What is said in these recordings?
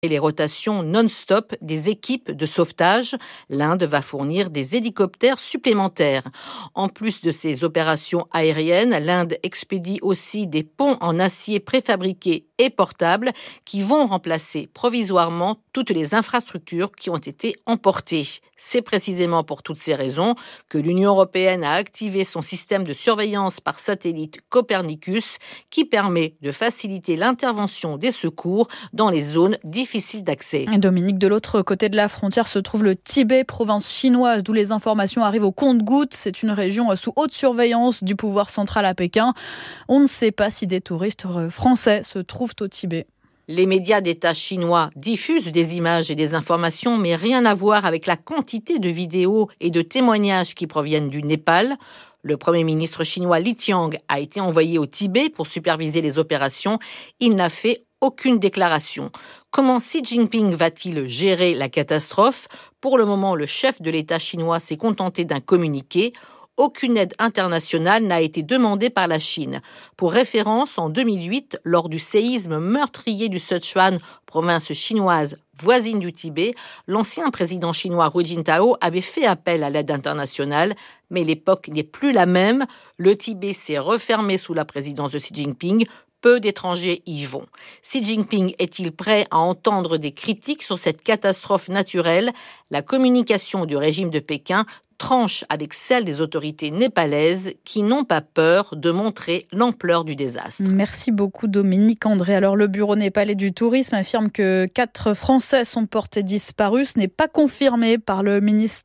et les rotations non-stop des équipes de sauvetage. L'Inde va fournir des hélicoptères supplémentaires. En plus de ces opérations aériennes, l'Inde expédie aussi des ponts en acier préfabriqués et portables qui vont remplacer provisoirement toutes les infrastructures qui ont été emportées. C'est précisément pour toutes ces raisons que l'Union européenne a activé son système de surveillance par satellite Copernicus qui permet de faciliter l'intervention des secours dans les zones difficiles d'accès. Dominique, de l'autre côté de la frontière se trouve le Tibet, province chinoise, d'où les informations arrivent au compte-gouttes. C'est une région sous haute surveillance du pouvoir central à Pékin. On ne sait pas si des touristes français se trouvent au Tibet. Les médias d'État chinois diffusent des images et des informations, mais rien à voir avec la quantité de vidéos et de témoignages qui proviennent du Népal. Le Premier ministre chinois Li Qiang a été envoyé au Tibet pour superviser les opérations. Il n'a fait aucune déclaration. Comment Xi Jinping va-t-il gérer la catastrophe ? Pour le moment, le chef de l'État chinois s'est contenté d'un communiqué. Aucune aide internationale n'a été demandée par la Chine. Pour référence, en 2008, lors du séisme meurtrier du Sichuan, province chinoise voisine du Tibet, l'ancien président chinois Hu Jintao avait fait appel à l'aide internationale, mais l'époque n'est plus la même. Le Tibet s'est refermé sous la présidence de Xi Jinping. Peu d'étrangers y vont. Xi Jinping est-il prêt à entendre des critiques sur cette catastrophe naturelle ? La communication du régime de Pékin tranche avec celle des autorités népalaises qui n'ont pas peur de montrer l'ampleur du désastre. Merci beaucoup Dominique André. Alors le bureau népalais du tourisme affirme que 4 Français sont portés disparus. Ce n'est pas confirmé par le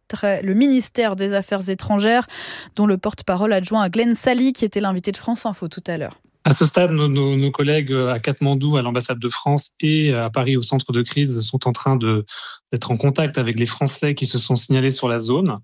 ministère des Affaires étrangères, dont le porte-parole adjoint Glenn Sally, qui était l'invité de France Info tout à l'heure. À ce stade, nos collègues à Katmandou, à l'ambassade de France, et à Paris, au centre de crise, sont en train d'être en contact avec les Français qui se sont signalés sur la zone.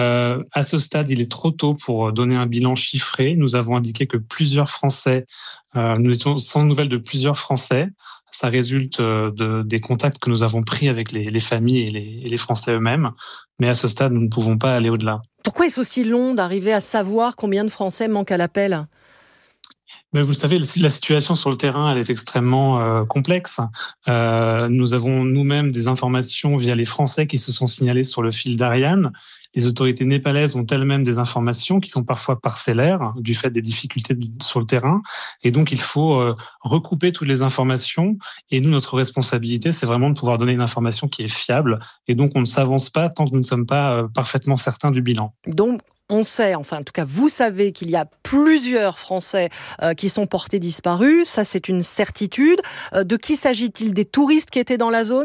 À ce stade, il est trop tôt pour donner un bilan chiffré. Nous avons indiqué que plusieurs Français, nous étions sans nouvelles de plusieurs Français. Ça résulte des contacts que nous avons pris avec les familles et les Français eux-mêmes. Mais à ce stade, nous ne pouvons pas aller au-delà. Pourquoi est-ce aussi long d'arriver à savoir combien de Français manquent à l'appel ? Mais vous le savez, la situation sur le terrain, elle est extrêmement complexe. Nous avons nous-mêmes des informations via les Français qui se sont signalés sur le fil d'Ariane. Les autorités népalaises ont elles-mêmes des informations qui sont parfois parcellaires du fait des difficultés sur le terrain. Et donc, il faut recouper toutes les informations. Et nous, notre responsabilité, c'est vraiment de pouvoir donner une information qui est fiable. Et donc, on ne s'avance pas tant que nous ne sommes pas parfaitement certains du bilan. Donc, on sait, enfin en tout cas vous savez qu'il y a plusieurs Français qui sont portés disparus, ça c'est une certitude. De qui s'agit-il ? Des touristes qui étaient dans la zone ?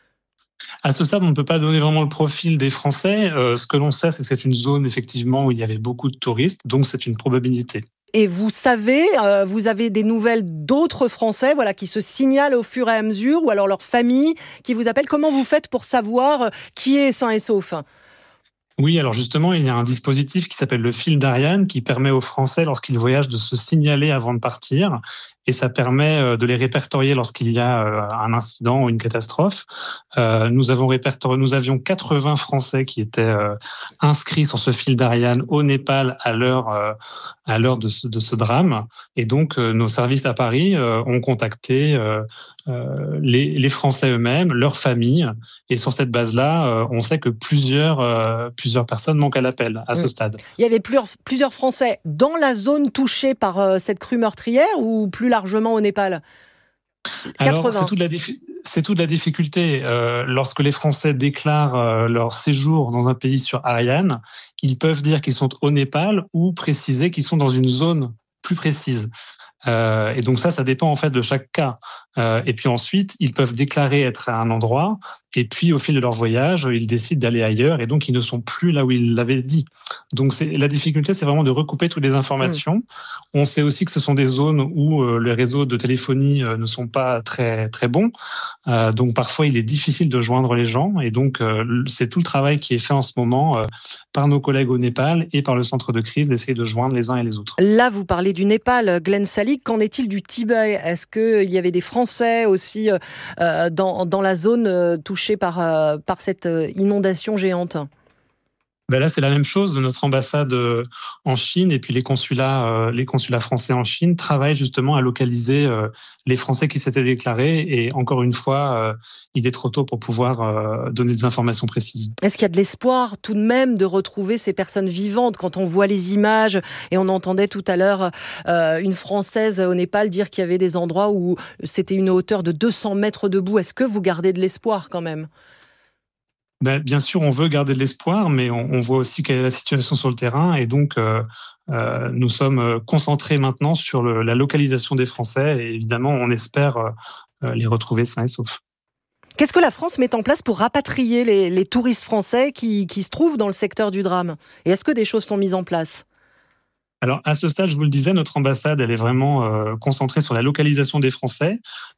À ce stade, on ne peut pas donner vraiment le profil des Français. Ce que l'on sait, c'est que c'est une zone effectivement où il y avait beaucoup de touristes, donc c'est une probabilité. Et vous savez, vous avez des nouvelles d'autres Français qui se signalent au fur et à mesure, ou alors leur famille qui vous appelle. Comment vous faites pour savoir qui est sain et sauf ? Oui, alors justement, il y a un dispositif qui s'appelle le fil d'Ariane qui permet aux Français, lorsqu'ils voyagent, de se signaler avant de partir. Et ça permet de les répertorier lorsqu'il y a un incident ou une catastrophe. Nous avions 80 Français qui étaient inscrits sur ce fil d'Ariane au Népal à l'heure de ce drame. Et donc, nos services à Paris ont contacté les Français eux-mêmes, leurs familles. Et sur cette base-là, on sait que plusieurs personnes manquent à l'appel à ce stade. Il y avait plusieurs Français dans la zone touchée par cette crue meurtrière ou plus largement au Népal ? 80. Alors, c'est toute la difficulté. Lorsque les Français déclarent leur séjour dans un pays sur Ariane, ils peuvent dire qu'ils sont au Népal ou préciser qu'ils sont dans une zone plus précise. Et donc ça dépend en fait de chaque cas. Et puis ensuite, ils peuvent déclarer être à un endroit, et puis au fil de leur voyage, ils décident d'aller ailleurs, et donc ils ne sont plus là où ils l'avaient dit. Donc la difficulté, c'est vraiment de recouper toutes les informations. On sait aussi que ce sont des zones où les réseaux de téléphonie ne sont pas très très bons. Donc parfois, il est difficile de joindre les gens, et donc c'est tout le travail qui est fait en ce moment par nos collègues au Népal et par le centre de crise d'essayer de joindre les uns et les autres. Là, vous parlez du Népal, Glenn Sally. Qu'en est-il du Tibet ? Est-ce qu'il y avait des Français aussi dans la zone touchée par cette inondation géante ? Là, c'est la même chose. Notre ambassade en Chine et puis les consulats français en Chine travaillent justement à localiser les Français qui s'étaient déclarés. Et encore une fois, il est trop tôt pour pouvoir donner des informations précises. Est-ce qu'il y a de l'espoir tout de même de retrouver ces personnes vivantes quand on voit les images et on entendait tout à l'heure une Française au Népal dire qu'il y avait des endroits où c'était une hauteur de 200 mètres debout. Est-ce que vous gardez de l'espoir quand même ? Bien sûr, on veut garder de l'espoir, mais on voit aussi quelle est la situation sur le terrain. Et donc, nous sommes concentrés maintenant sur la localisation des Français. Et évidemment, on espère les retrouver sains et saufs. Qu'est-ce que la France met en place pour rapatrier les touristes français qui se trouvent dans le secteur du drame ? Et est-ce que des choses sont mises en place ? Alors, à ce stade, je vous le disais, notre ambassade, elle est vraiment concentrée sur la localisation des Français.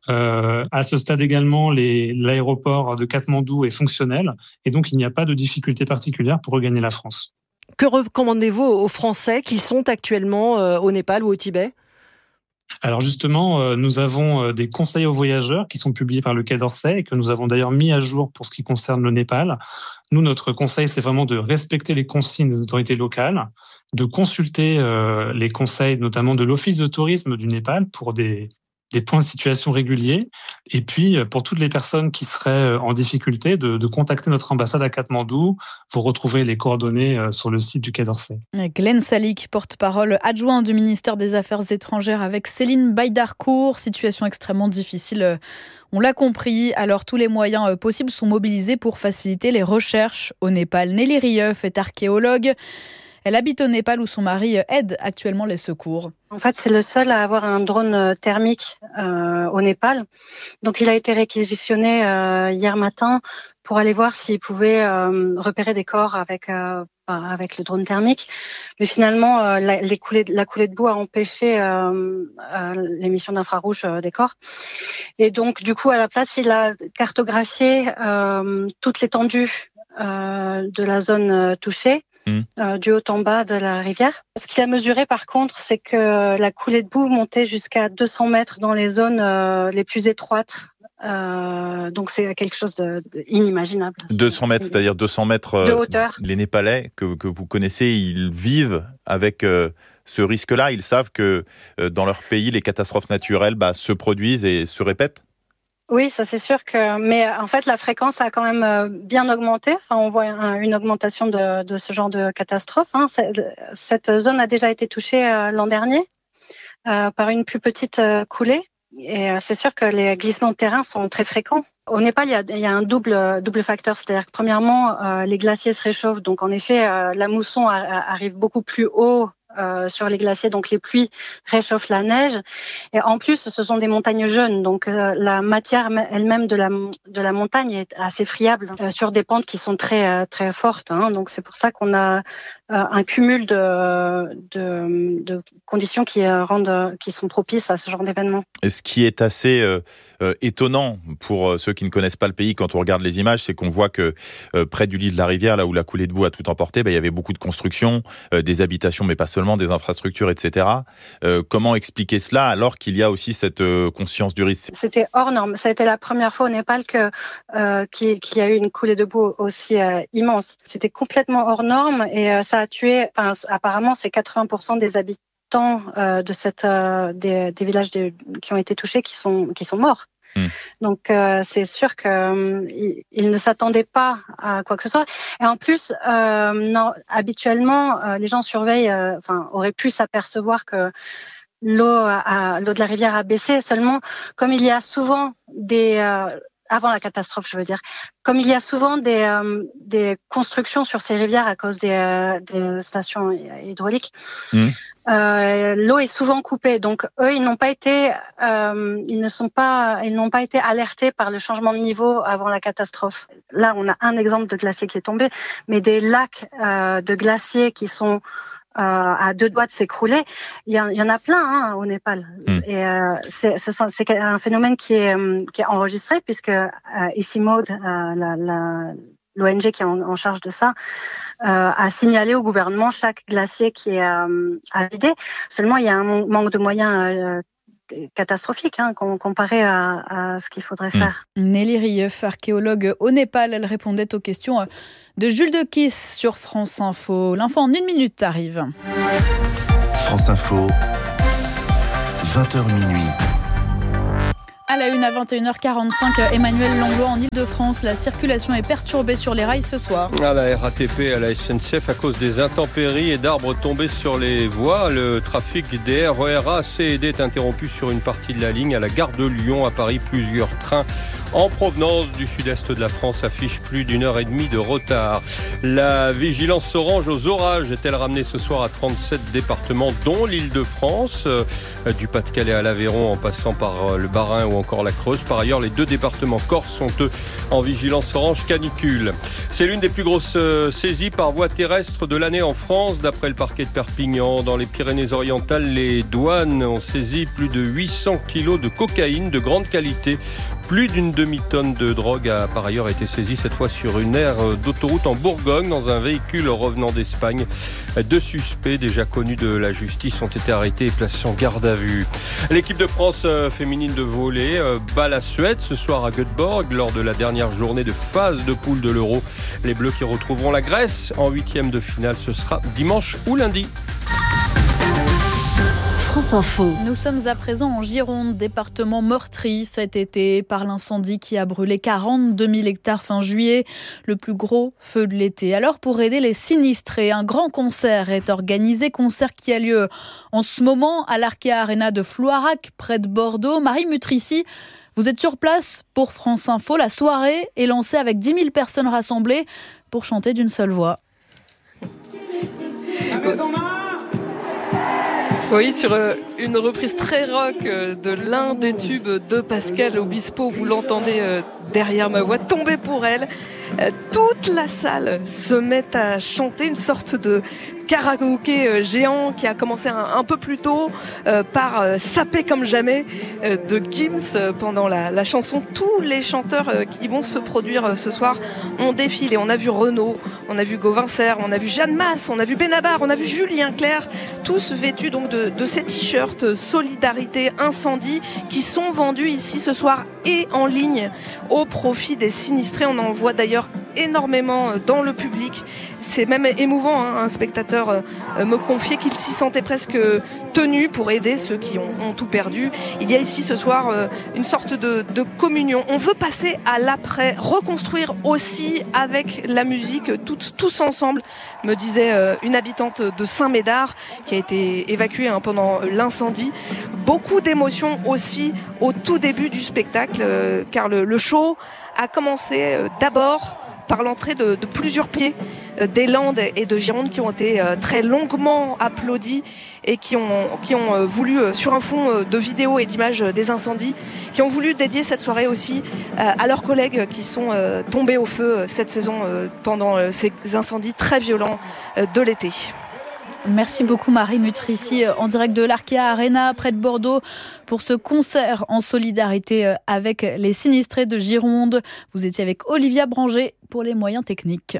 À ce stade également, l'aéroport de Katmandou est fonctionnel. Et donc, il n'y a pas de difficulté particulière pour regagner la France. Que recommandez-vous aux Français qui sont actuellement au Népal ou au Tibet ? Alors justement, nous avons des conseils aux voyageurs qui sont publiés par le Quai d'Orsay et que nous avons d'ailleurs mis à jour pour ce qui concerne le Népal. Nous, notre conseil, c'est vraiment de respecter les consignes des autorités locales, de consulter les conseils notamment de l'Office de tourisme du Népal pour des points de situation réguliers. Et puis, pour toutes les personnes qui seraient en difficulté, de contacter notre ambassade à Katmandou. Vous retrouverez les coordonnées sur le site du Quai d'Orsay. Glenn Salick, porte-parole adjoint du ministère des Affaires étrangères avec Céline Baydarcourt. Situation extrêmement difficile, on l'a compris. Alors, tous les moyens possibles sont mobilisés pour faciliter les recherches au Népal. Nelly Rieuf est archéologue. Elle habite au Népal où son mari aide actuellement les secours. En fait, c'est le seul à avoir un drone thermique au Népal. Donc, il a été réquisitionné hier matin pour aller voir s'il pouvait repérer des corps avec le drone thermique. Mais finalement, la coulée de boue a empêché l'émission d'infrarouge des corps. Et donc, du coup, à la place, il a cartographié toute l'étendue de la zone touchée. Du haut en bas de la rivière. Ce qu'il a mesuré par contre, c'est que la coulée de boue montait jusqu'à 200 mètres dans les zones les plus étroites. Donc c'est quelque chose d'inimaginable. 200 mètres, c'est-à-dire 200 mètres de hauteur. Les Népalais que vous connaissez, ils vivent avec ce risque-là. Ils savent que dans leur pays, les catastrophes naturelles se produisent et se répètent. Oui, ça c'est sûr mais en fait la fréquence a quand même bien augmenté. Enfin, on voit une augmentation de ce genre de catastrophe. Cette zone a déjà été touchée l'an dernier par une plus petite coulée. Et c'est sûr que les glissements de terrain sont très fréquents. Au Népal, il y a un double facteur, c'est-à-dire que premièrement, les glaciers se réchauffent, donc en effet, la mousson arrive beaucoup plus haut sur les glaciers, donc les pluies réchauffent la neige. Et en plus, ce sont des montagnes jeunes, donc la matière elle-même de la montagne est assez friable sur des pentes qui sont très très fortes. Donc c'est pour ça qu'on a un cumul de conditions qui sont propices à ce genre d'événement. Et ce qui est assez étonnant pour ceux qui ne connaissent pas le pays quand on regarde les images, c'est qu'on voit que près du lit de la rivière, là où la coulée de boue a tout emporté, il y avait beaucoup de constructions, des habitations, mais pas seulement, des infrastructures, etc. Comment expliquer cela alors qu'il y a aussi cette conscience du risque ? C'était hors norme. Ça a été la première fois au Népal qu'il y a eu une coulée de boue aussi immense. C'était complètement hors norme et ça a tué, apparemment, c'est 80% des habitants des villages qui ont été touchés qui sont morts. Donc c'est sûr qu'ils ne s'attendaient pas à quoi que ce soit. Et en plus, habituellement, les gens auraient pu s'apercevoir que l'eau de la rivière a baissé. Seulement, comme il y a souvent avant la catastrophe, je veux dire, comme il y a souvent des constructions sur ces rivières à cause des stations hydrauliques, l'eau est souvent coupée. Donc eux, ils n'ont pas été alertés par le changement de niveau avant la catastrophe. Là, on a un exemple de glacier qui est tombé, mais des lacs de glaciers qui sont à 2 doigts de s'écrouler, il y en a plein au Népal. Et c'est un phénomène qui est enregistré puisque ICIMOD, l'ONG qui est en charge de ça, a signalé au gouvernement chaque glacier qui est à vider. Seulement, il y a un manque de moyens catastrophique comparé à ce qu'il faudrait faire. Nelly Rieuf, archéologue au Népal, elle répondait aux questions de Jules Dequisse sur France Info. L'info en 1 minute arrive. France Info, 20h minuit. À la une, à 21h45, Emmanuel Langlois en Ile-de-France. La circulation est perturbée sur les rails ce soir. À la RATP et à la SNCF, à cause des intempéries et d'arbres tombés sur les voies, le trafic des RER A, C et D est interrompu sur une partie de la ligne. À la gare de Lyon, à Paris, plusieurs trains en provenance du sud-est de la France affichent plus d'1h30 de retard. La vigilance orange aux orages est-elle ramenée ce soir à 37 départements, dont l'Île-de-France, du Pas-de-Calais à l'Aveyron en passant par le Bas-Rhin ou encore la Creuse. Par ailleurs, les 2 départements corses sont eux en vigilance orange canicule. C'est l'une des plus grosses saisies par voie terrestre de l'année en France, d'après le parquet de Perpignan. Dans les Pyrénées-Orientales, les douanes ont saisi plus de 800 kilos de cocaïne de grande qualité. Plus d'une demi-tonne de drogue a par ailleurs été saisie cette fois sur une aire d'autoroute en Bourgogne dans un véhicule revenant d'Espagne. 2 suspects déjà connus de la justice ont été arrêtés et placés en garde à vue. L'équipe de France féminine de volley bat la Suède ce soir à Göteborg lors de la dernière journée de phase de poule de l'Euro. Les Bleus qui retrouveront la Grèce en 8e de finale, ce sera dimanche ou lundi. France Info. Nous sommes à présent en Gironde, département meurtri cet été par l'incendie qui a brûlé 42 000 hectares fin juillet, le plus gros feu de l'été. Alors pour aider les sinistrés, un grand concert est organisé, concert qui a lieu en ce moment à l'Arkea Arena de Floirac, près de Bordeaux. Marie Mutrici, vous êtes sur place pour France Info. La soirée est lancée avec 10 000 personnes rassemblées pour chanter d'une seule voix. Oui, sur une reprise très rock de l'un des tubes de Pascal Obispo, vous l'entendez derrière ma voix, tomber pour elle. Toute la salle se met à chanter, une sorte de karaoké géant qui a commencé un peu plus tôt par Sapé comme jamais de Gims pendant la chanson. Tous les chanteurs qui vont se produire ce soir ont défilé. On a vu Renaud, on a vu Gauvin Serre, on a vu Jeanne Masse, on a vu Benabar, on a vu Julien Clerc, tous vêtus donc de ces t-shirts Solidarité Incendie qui sont vendus ici ce soir et en ligne au profit des sinistrés. On en voit d'ailleurs énormément dans le public. C'est même émouvant, un spectateur me confiait qu'il s'y sentait presque tenu pour aider ceux qui ont tout perdu. Il y a ici ce soir une sorte de communion. On veut passer à l'après, reconstruire aussi avec la musique, tous ensemble, me disait une habitante de Saint-Médard qui a été évacuée pendant l'incendie. Beaucoup d'émotions aussi au tout début du spectacle, car le show a commencé d'abord par l'entrée de plusieurs pieds des Landes et de Gironde qui ont été très longuement applaudis et qui ont voulu, sur un fond de vidéos et d'images des incendies, qui ont voulu dédier cette soirée aussi à leurs collègues qui sont tombés au feu cette saison pendant ces incendies très violents de l'été. Merci beaucoup Marie Mutrici en direct de l'Arkea Arena près de Bordeaux pour ce concert en solidarité avec les sinistrés de Gironde. Vous étiez avec Olivia Branger pour les moyens techniques.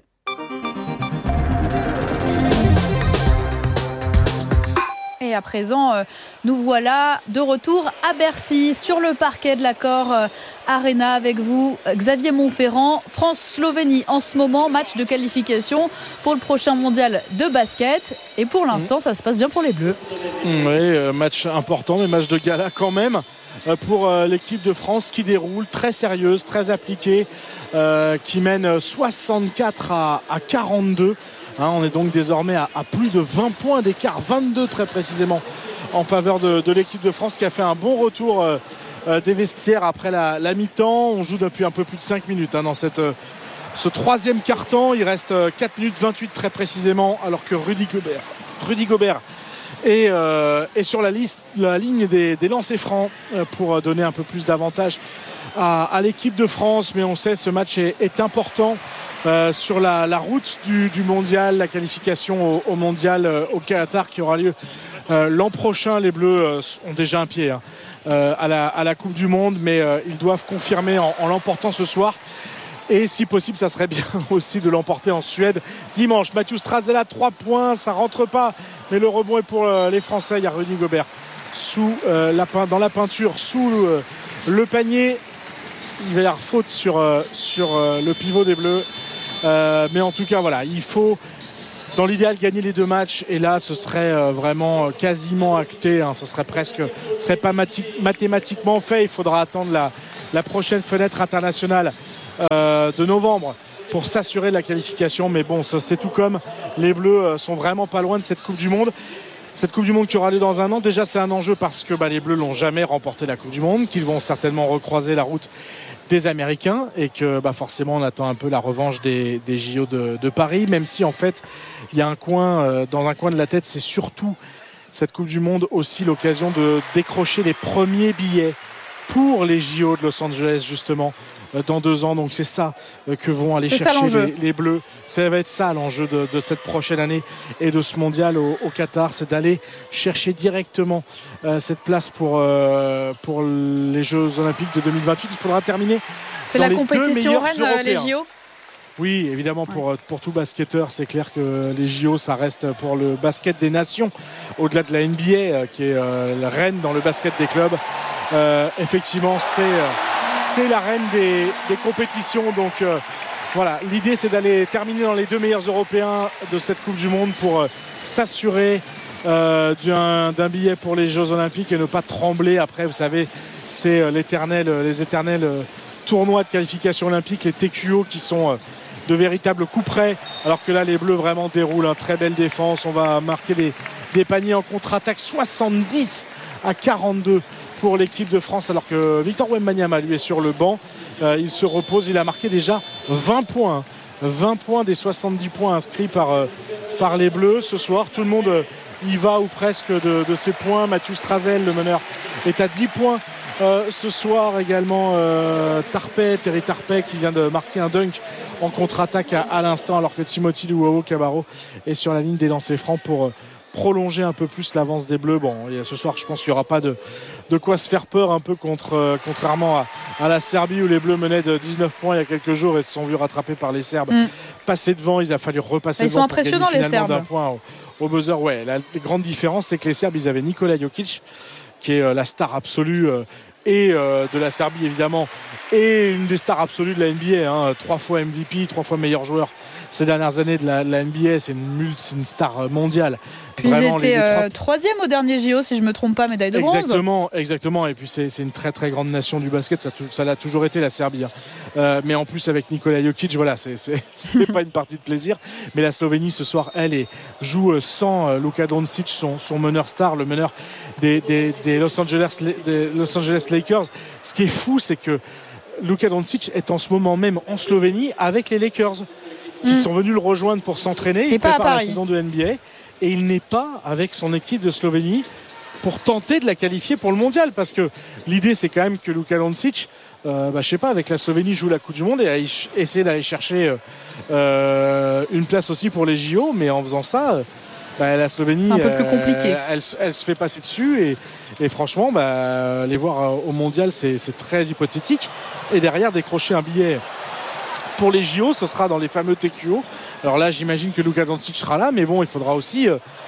Et à présent, nous voilà de retour à Bercy, sur le parquet de l'Accor Arena avec vous, Xavier Montferrand. France-Slovénie en ce moment, match de qualification pour le prochain mondial de basket. Et pour l'instant, ça se passe bien pour les Bleus. Oui, match important, mais match de gala quand même pour l'équipe de France qui déroule, très sérieuse, très appliquée, qui mène 64 à 42. On est donc désormais à plus de 20 points d'écart, 22 très précisément, en faveur de l'équipe de France qui a fait un bon retour des vestiaires après la mi-temps. On joue depuis un peu plus de 5 minutes dans ce troisième quart-temps. Il reste 4 minutes 28 très précisément, alors que Rudy Gobert est sur la ligne des lancers francs pour donner un peu plus d'avantage à l'équipe de France. Mais on sait ce match est important sur la route du mondial, la qualification au mondial au Qatar qui aura lieu l'an prochain. Les Bleus ont déjà un pied à la Coupe du Monde, mais ils doivent confirmer en l'emportant ce soir. Et si possible, ça serait bien aussi de l'emporter en Suède dimanche. Mathieu Strazella, 3 points, ça rentre pas, mais le rebond est pour les Français. Il y a Rudy Gobert dans la peinture, sous le panier. Il va y avoir faute sur le pivot des Bleus. Mais en tout cas, voilà, il faut, dans l'idéal, gagner les 2 matchs. Et là, ce serait vraiment quasiment acté. Ce serait pas mathématiquement fait. Il faudra attendre la prochaine fenêtre internationale de novembre pour s'assurer de la qualification. Mais bon, ça, c'est tout comme. Les Bleus sont vraiment pas loin de cette Coupe du Monde. Cette Coupe du Monde qui aura lieu dans un an, déjà c'est un enjeu parce que les Bleus n'ont jamais remporté la Coupe du Monde, qu'ils vont certainement recroiser la route des Américains et que forcément on attend un peu la revanche des JO de Paris, même si en fait il y a dans un coin de la tête, c'est surtout cette Coupe du Monde aussi l'occasion de décrocher les premiers billets pour les JO de Los Angeles justement dans 2 ans. Donc c'est ça que vont aller chercher les Bleus. Ça va être ça l'enjeu de cette prochaine année et de ce mondial au Qatar, c'est d'aller chercher directement cette place pour les Jeux Olympiques de 2028. Il faudra terminer. C'est la compétition reine, les JO. Oui, évidemment, pour tout basketteur, c'est clair que les JO, ça reste pour le basket des nations, au-delà de la NBA, qui est la reine dans le basket des clubs. Effectivement, c'est la reine des compétitions. Donc voilà, l'idée c'est d'aller terminer dans les 2 meilleurs Européens de cette Coupe du Monde pour s'assurer d'un billet pour les Jeux Olympiques et ne pas trembler. Après, vous savez, c'est les éternels tournois de qualification olympique, les TQO qui sont de véritables coups près, alors que là les Bleus vraiment déroulent. Très belle défense, on va marquer des paniers en contre-attaque, 70-42 pour l'équipe de France, alors que Victor Wembanyama lui est sur le banc. Il se repose, il a marqué déjà 20 points. 20 points des 70 points inscrits par les Bleus ce soir. Tout le monde y va ou presque de ses points. Mathieu Strazel, le meneur, est à 10 points ce soir. Également Terry Tarpey qui vient de marquer un dunk en contre-attaque à l'instant, alors que Timothy Luwawu-Cabarrot est sur la ligne des lancers francs pour prolonger un peu plus l'avance des Bleus. Bon, et ce soir, je pense qu'il n'y aura pas de quoi se faire peur un peu contrairement à la Serbie où les Bleus menaient de 19 points il y a quelques jours et se sont vus rattrapés par les Serbes. Passer devant, il a fallu repasser devant. Ils sont impressionnants les Serbes. D'un point au buzzer. Ouais, la grande différence, c'est que les Serbes, ils avaient Nikola Jokic, qui est la star absolue et de la Serbie évidemment, et une des stars absolues de la NBA, 3 fois MVP, 3 fois meilleur joueur ces dernières années de la NBA. C'est une star mondiale. Puis vraiment, ils étaient 3e au dernier JO, si je ne me trompe pas, médaille de bronze. Exactement. Et puis c'est une très très grande nation du basket. Ça l'a toujours été, la Serbie. Mais en plus avec Nikola Jokic, voilà, c'est pas une partie de plaisir. Mais la Slovénie ce soir, elle joue sans Luka Doncic, son meneur star, le meneur des Los Angeles Lakers. Ce qui est fou, c'est que Luka Doncic est en ce moment même en Slovénie avec les Lakers, qui sont venus le rejoindre pour s'entraîner. Il prépare la saison de NBA et il n'est pas avec son équipe de Slovénie pour tenter de la qualifier pour le mondial, parce que l'idée c'est quand même que Luka Doncic je sais pas, avec la Slovénie joue la Coupe du Monde et essayer d'aller chercher une place aussi pour les JO, mais en faisant ça la Slovénie, c'est un peu plus compliqué. Elle se fait passer dessus et franchement les voir au mondial c'est très hypothétique, et derrière décrocher un billet pour les JO, ce sera dans les fameux TQO. Alors là, j'imagine que Luka Doncic sera là, mais bon, il faudra aussi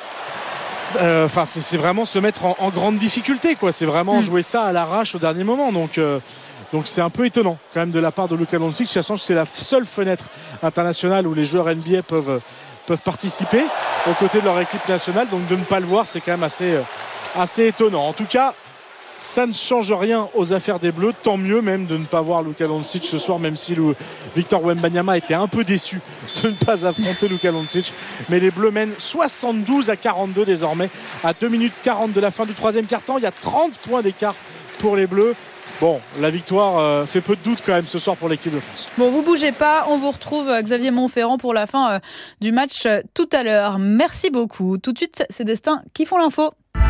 c'est vraiment se mettre en grande difficulté, quoi. C'est vraiment jouer ça à l'arrache au dernier moment. Donc c'est un peu étonnant quand même de la part de Luka Doncic, sachant que c'est la seule fenêtre internationale où les joueurs NBA peuvent participer aux côtés de leur équipe nationale. Donc de ne pas le voir, c'est quand même assez étonnant. En tout cas, ça ne change rien aux affaires des Bleus. Tant mieux même de ne pas voir Luka Doncic ce soir, même si Victor Wembanyama était un peu déçu de ne pas affronter Luka Doncic. Mais les Bleus mènent 72-42 désormais, à 2 minutes 40 de la fin du 3e quart-temps. Il y a 30 points d'écart pour les Bleus. Bon, la victoire fait peu de doute quand même ce soir pour l'équipe de France. Bon, vous bougez pas, on vous retrouve Xavier Montferrand pour la fin du match tout à l'heure. Merci beaucoup. Tout de suite, c'est Destin qui font l'info.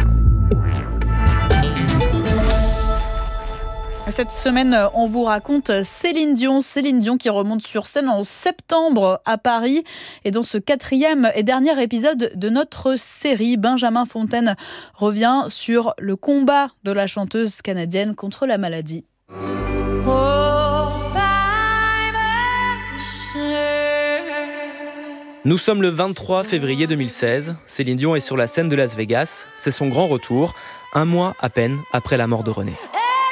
Cette semaine, on vous raconte Céline Dion qui remonte sur scène en septembre à Paris. Et dans ce 4e et dernier épisode de notre série, Benjamin Fontaine revient sur le combat de la chanteuse canadienne contre la maladie. Nous sommes le 23 février 2016. Céline Dion est sur la scène de Las Vegas. C'est son grand retour. un mois à peine après la mort de René.